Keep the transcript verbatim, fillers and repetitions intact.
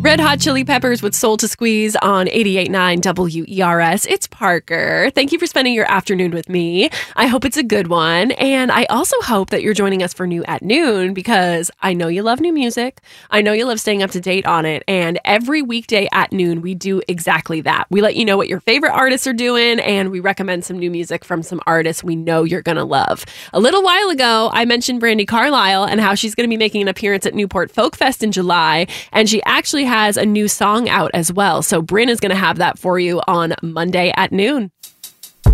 Red Hot Chili Peppers with Soul to Squeeze on eighty-eight point nine W E R S. It's Parker. Thank you for spending your afternoon with me. I hope it's a good one. And I also hope that you're joining us for New at Noon because I know you love new music. I know you love staying up to date on it. And every weekday at noon, we do exactly that. We let you know what your favorite artists are doing and we recommend some new music from some artists we know you're going to love. A little while ago, I mentioned Brandi Carlile and how she's going to be making an appearance at Newport Folk Fest in July. And she actually has a new song out as well. So Bryn is going to have that for you on Monday at noon.